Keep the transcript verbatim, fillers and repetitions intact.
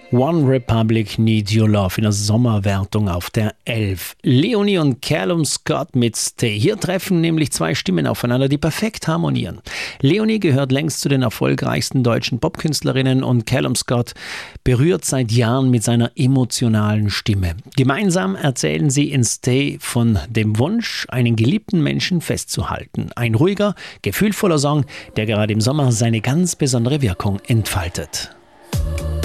One Republic Need Your Love in der Sommerwertung auf der elf. Leonie und Callum Scott mit Stay. Hier treffen nämlich zwei Stimmen aufeinander, die perfekt harmonieren. Leonie gehört längst zu den erfolgreichsten deutschen Popkünstlerinnen und Callum Scott berührt seit Jahren mit seiner emotionalen Stimme. Gemeinsam erzählen sie in Stay von dem Wunsch, einen geliebten Menschen festzuhalten. Ein ruhiger, gefühlvoller Song, der gerade im Sommer seine ganz besondere Wirkung entfaltet.